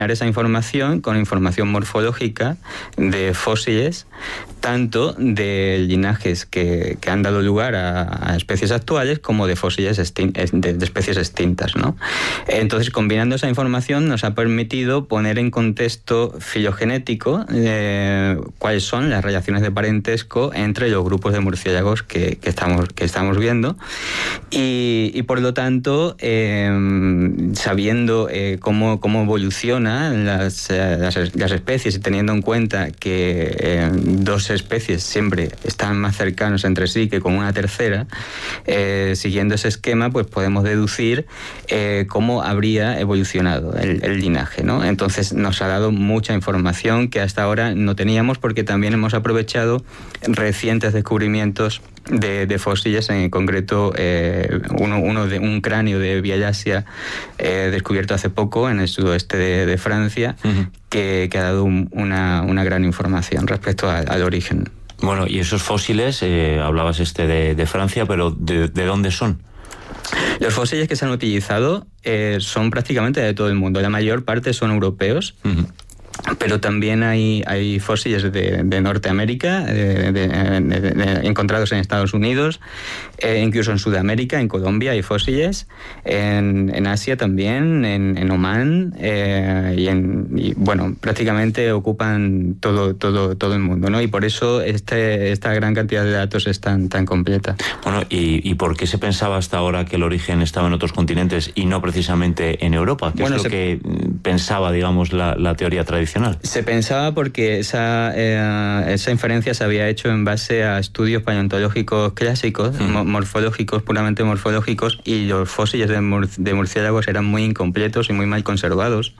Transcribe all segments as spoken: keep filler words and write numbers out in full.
esa información con información morfológica de fósiles, tanto de linajes que, que han dado lugar a, a especies actuales como de fósiles extin- de, de especies extintas, ¿no? Entonces, combinando esa información nos ha permitido poner en contexto filogenético eh, cuáles son las relaciones de parentesco entre los grupos de murciélagos que, que, estamos, que estamos viendo y, y por lo tanto, eh, sabiendo eh, cómo, cómo evolucionan las, las, las especies y teniendo en cuenta que eh, dos especies siempre están más cercanos entre sí que con una tercera, eh, siguiendo ese esquema, pues podemos deducir eh, cómo habría evolucionado el, el linaje, ¿no? Entonces nos ha dado mucha información que hasta ahora no teníamos, porque también hemos aprovechado recientes descubrimientos de, de fósiles, en concreto eh, uno, uno de un cráneo de Viallasia eh, descubierto hace poco en el sudoeste de, de Francia, uh-huh. que, que ha dado un, una, una gran información respecto a, al origen. Bueno, y esos fósiles, eh, hablabas este de, de Francia, pero ¿de, de dónde son? Los fósiles que se han utilizado eh, son prácticamente de todo el mundo. La mayor parte son europeos. Uh-huh. Pero también hay, hay fósiles de, de Norteamérica, de, de, de, de, encontrados en Estados Unidos, eh, incluso en Sudamérica, en Colombia hay fósiles, en, en Asia también, en, en Omán, eh, y, en, y bueno, prácticamente ocupan todo, todo, todo el mundo, ¿no? Y por eso este, esta gran cantidad de datos es tan, tan completa. Bueno, ¿y, ¿y por qué se pensaba hasta ahora que el origen estaba en otros continentes y no precisamente en Europa? ¿Qué bueno, es lo se... que pensaba, digamos, la, la teoría tradicional? Se pensaba porque esa, eh, esa inferencia se había hecho en base a estudios paleontológicos clásicos, mm. morfológicos, puramente morfológicos, y los fósiles de, mur de murciélagos eran muy incompletos y muy mal conservados,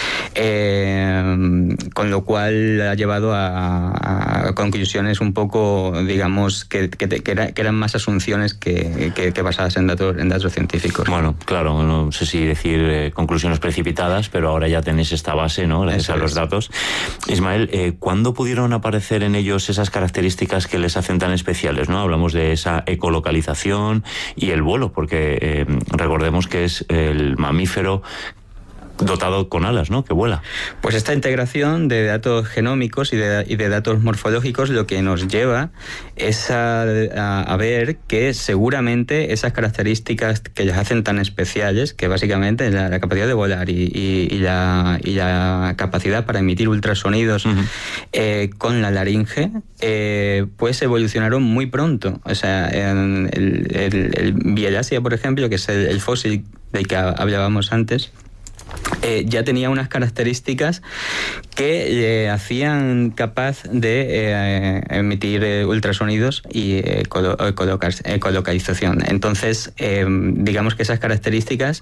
eh, con lo cual ha llevado a, a conclusiones un poco, digamos, que, que, que, era, que eran más asunciones que, que, que basadas en datos, en datos científicos. Bueno, claro, no sé si decir eh, conclusiones precipitadas, pero ahora ya tenéis esta base, ¿no? Gracias Eso a los es. datos. Ismael, eh, ¿cuándo pudieron aparecer en ellos esas características que les hacen tan especiales, ¿no? Hablamos de esa ecolocalización y el vuelo, porque eh, recordemos que es el mamífero dotado con alas, ¿no? Que vuela. Pues esta integración de datos genómicos y de, y de datos morfológicos lo que nos lleva es a, a, a ver que seguramente esas características que les hacen tan especiales, que básicamente es la, la capacidad de volar y, y, y, la, y la capacidad para emitir ultrasonidos uh-huh. eh, con la laringe, eh, pues evolucionaron muy pronto. O sea, el, el, el Viallasia, por ejemplo, que es el, el fósil del que hablábamos antes, Eh, ya tenía unas características que le hacían capaz de eh, emitir eh, ultrasonidos y eh, ecolocalización. Entonces, eh, digamos que esas características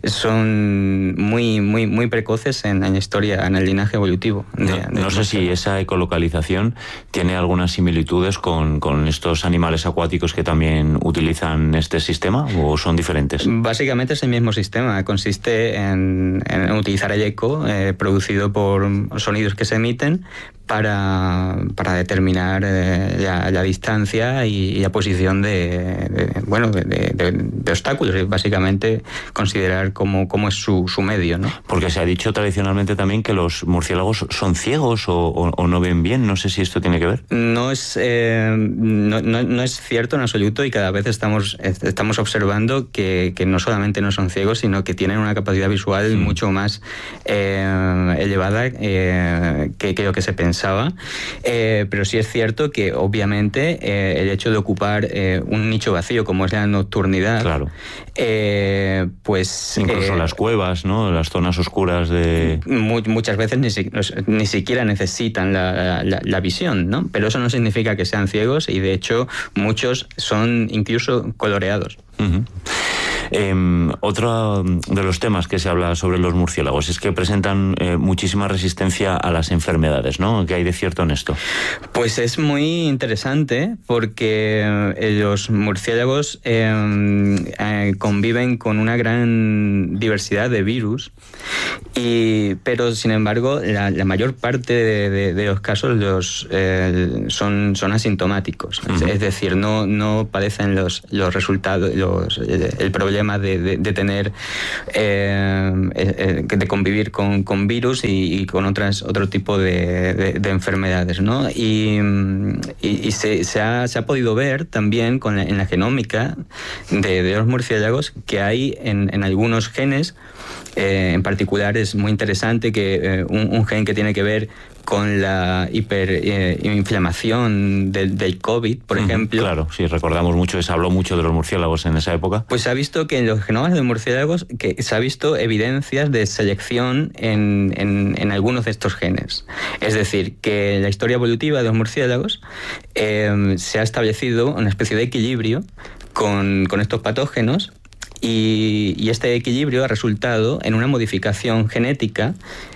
son muy, muy, muy precoces en, en la historia, en el linaje evolutivo. De, no de no sé si esa ecolocalización tiene algunas similitudes con, con estos animales acuáticos que también utilizan este sistema, o son diferentes. Básicamente es el mismo sistema. Consiste en, en utilizar el eco eh, producido por sonidos que se emiten para, para determinar eh, la, la distancia y, y la posición de, de bueno de, de, de obstáculos, y básicamente considerar cómo, cómo es su, su medio, ¿no? Porque se ha dicho tradicionalmente también que los murciélagos son ciegos o, o, o no ven bien. No sé si esto tiene que ver. No es eh, no, no, no es cierto en absoluto, y cada vez estamos estamos observando que, que no solamente no son ciegos, sino que tienen una capacidad visual sí. mucho más eh, elevada eh, que, que lo que se pensaba. Eh, pero sí es cierto que obviamente eh, el hecho de ocupar eh, un nicho vacío como es la nocturnidad, claro. eh, pues incluso eh, las cuevas, ¿no? Las zonas oscuras de muy, muchas veces ni, si, ni siquiera necesitan la, la, la visión, ¿no? Pero eso no significa que sean ciegos, y de hecho muchos son incluso coloreados. Uh-huh. Eh, otro de los temas que se habla sobre los murciélagos es que presentan eh, muchísima resistencia a las enfermedades, ¿no? ¿Qué hay de cierto en esto? Pues es muy interesante porque eh, los murciélagos eh, eh, conviven con una gran diversidad de virus, y, pero sin embargo la, la mayor parte de, de, de los casos los, eh, son, son asintomáticos. Uh-huh. es, es decir, no, no padecen los, los resultados, los, el problema problemas de, de, de tener, eh, eh, de convivir con, con virus y, y con otras otro tipo de, de, de enfermedades, ¿no? Y, y, y se, se, ha, se ha podido ver también con la, en la genómica de, de los murciélagos que hay en, en algunos genes, eh, en particular es muy interesante que eh, un, un gen que tiene que ver con la hiperinflamación eh, del, del COVID, por uh-huh, ejemplo. Claro, sí, recordamos mucho, se habló mucho de los murciélagos en esa época. Pues se ha visto que en los genomas de murciélagos que se ha visto evidencias de selección en, en, en algunos de estos genes. Es decir, que en la historia evolutiva de los murciélagos eh, se ha establecido una especie de equilibrio con, con estos patógenos. Y, y este equilibrio ha resultado en una modificación genética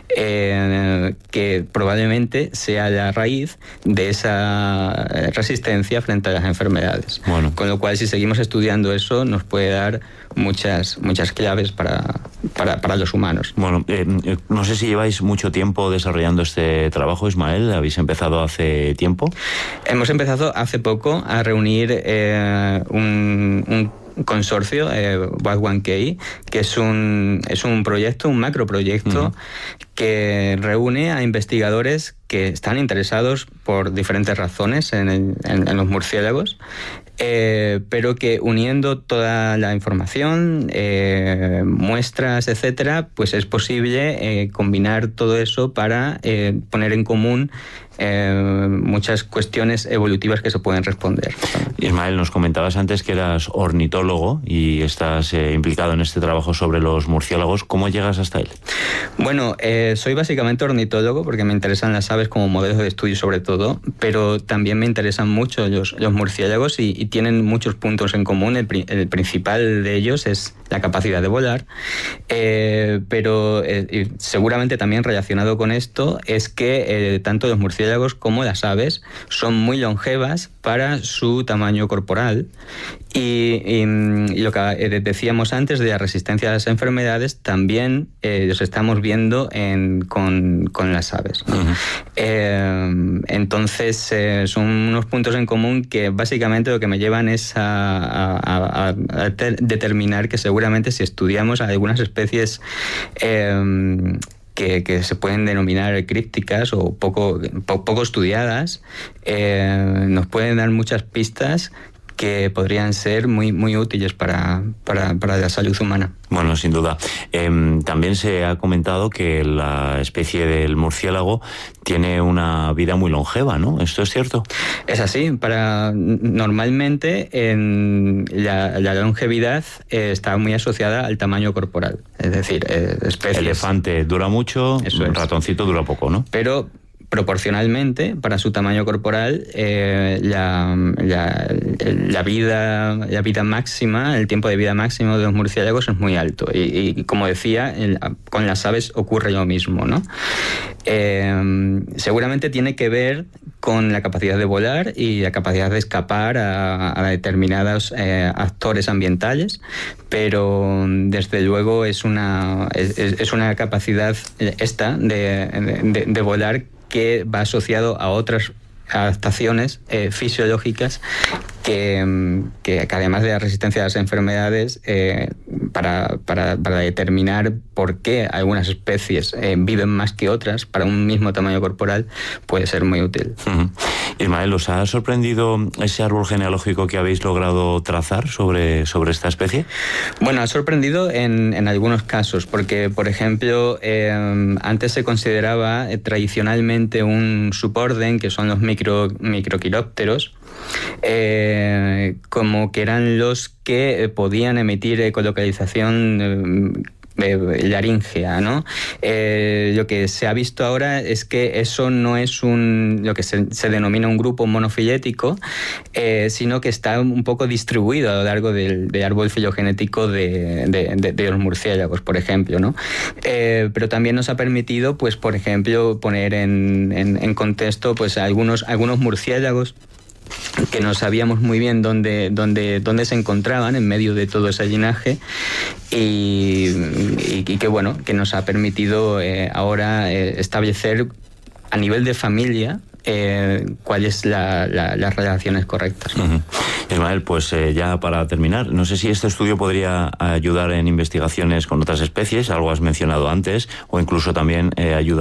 eh, que probablemente sea la raíz de esa resistencia frente a las enfermedades. Bueno. Con lo cual, si seguimos estudiando eso, nos puede dar muchas, muchas claves para, para, para los humanos. Bueno, eh, no sé si lleváis mucho tiempo desarrollando este trabajo, Ismael. ¿Habéis empezado hace tiempo? Hemos empezado hace poco a reunir eh, un, un consorcio, eh, WAD uno K, que es un, es un proyecto, un macroproyecto uh-huh. que reúne a investigadores que están interesados por diferentes razones en, el, en, en los murciélagos, eh, pero que uniendo toda la información, eh, muestras, etcétera, pues es posible eh, combinar todo eso para eh, poner en común Eh, muchas cuestiones evolutivas que se pueden responder. Ismael, nos comentabas antes que eras ornitólogo y estás eh, implicado en este trabajo sobre los murciélagos. ¿Cómo llegas hasta él? Bueno, eh, soy básicamente ornitólogo porque me interesan las aves como modelos de estudio sobre todo, pero también me interesan mucho los, los murciélagos y, y tienen muchos puntos en común. El, el principal de ellos es la capacidad de volar, eh, pero eh, seguramente también relacionado con esto es que eh, tanto los murciélagos como las aves son muy longevas para su tamaño corporal y, y, y lo que decíamos antes de la resistencia a las enfermedades también eh, los estamos viendo en, con, con las aves. Uh-huh. Eh, entonces eh, son unos puntos en común que básicamente lo que me llevan es a, a, a, a ter- determinar que seguramente si estudiamos algunas especies eh, Que, que se pueden denominar crípticas o poco, po, poco estudiadas, eh, nos pueden dar muchas pistas que podrían ser muy, muy útiles para, para, para la salud humana. Bueno, sin duda. Eh, también se ha comentado que la especie del murciélago tiene una vida muy longeva, ¿no? ¿Esto es cierto? Es así. Para, normalmente en la, la longevidad eh, está muy asociada al tamaño corporal. Es decir, eh, especies... Elefante dura mucho, Eso es. Ratoncito dura poco, ¿no? Pero proporcionalmente, para su tamaño corporal, eh, la, la, la, vida, la vida máxima, el tiempo de vida máximo de los murciélagos es muy alto. Y, y como decía, el, con las aves ocurre lo mismo, ¿no? Eh, seguramente tiene que ver con la capacidad de volar y la capacidad de escapar a, a determinados eh, actores ambientales, pero desde luego es una, es, es una capacidad esta de, de, de volar que va asociado a otras adaptaciones eh, fisiológicas que, que, que además de la resistencia a las enfermedades, eh, para, para, para determinar por qué algunas especies eh, viven más que otras para un mismo tamaño corporal, puede ser muy útil. Uh-huh. Ismael, ¿os ha sorprendido ese árbol genealógico que habéis logrado trazar sobre, sobre esta especie? Bueno, ha sorprendido en, en algunos casos, porque, por ejemplo, eh, antes se consideraba eh, tradicionalmente un suborden, que son los micro, microquirópteros, eh, como que eran los que eh, podían emitir ecolocalización eh, laríngea, ¿no? Eh, lo que se ha visto ahora es que eso no es un lo que se, se denomina un grupo monofilético, eh, sino que está un poco distribuido a lo largo del, del árbol filogenético de, de, de, de los murciélagos, por ejemplo, ¿no? Eh, pero también nos ha permitido, pues, por ejemplo, poner en, en, en contexto, pues, algunos, algunos murciélagos que no sabíamos muy bien dónde, dónde, dónde se encontraban en medio de todo ese linaje y, y, y que bueno, que nos ha permitido eh, ahora eh, establecer a nivel de familia eh, cuál es la, la, las relaciones correctas, ¿no? Uh-huh. Ismael, pues eh, ya para terminar, no sé si este estudio podría ayudar en investigaciones con otras especies, algo has mencionado antes, o incluso también eh, ayudar